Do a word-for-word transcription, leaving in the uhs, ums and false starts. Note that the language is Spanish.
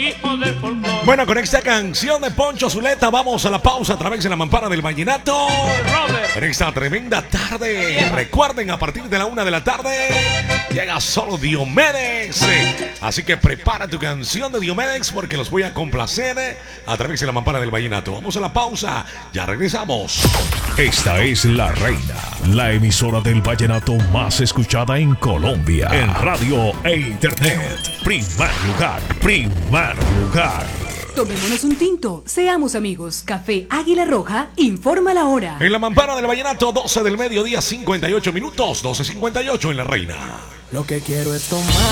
hijos del folclore. Bueno, con esta canción de Poncho Zuleta vamos a la pausa a través de la mampara del vallenato. Robert. En esta tremenda tarde, recuerden, a partir de la una de la tarde llega solo Diomedes. Así que prepara tu canción de Diomedes porque los voy a complacer a través de la mampara del vallenato. Vamos a la pausa, ya regresamos. Esta es La Reina, la emisora del vallenato más escuchada en Colombia. En radio e internet. Primer lugar, primer lugar. Tomémonos un tinto, seamos amigos. Café Águila Roja informa la hora. En la mampara del vallenato, doce del mediodía, cincuenta y ocho minutos, doce cincuenta y ocho en La Reina. Lo que quiero es tomar.